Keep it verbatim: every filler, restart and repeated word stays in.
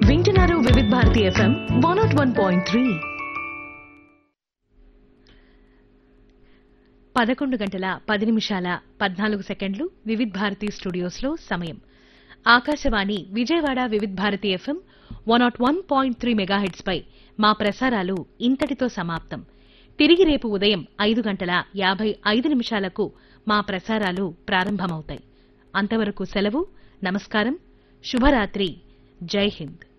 వింటున్నారు వివిధ Bharati FM one not one point three. పదకొండు గంటల పది నిమిషాల పద్నాలుగు సెకండ్లు వివిధ భారతి స్టూడియోస్లో సమయం. ఆకాశవాణి విజయవాడ వివిధ Bharati FM one not one point three megahertz పై మా ప్రసారాలు ఇంతటితో సమాప్తం. తిరిగి రేపు ఉదయం ఐదు గంటల యాభై ఐదు నిమిషాలకు మా ప్రసారాలు ప్రారంభమవుతాయి. అంతవరకు సెలవు. నమస్కారం. శుభరాత్రి. జై హింద్.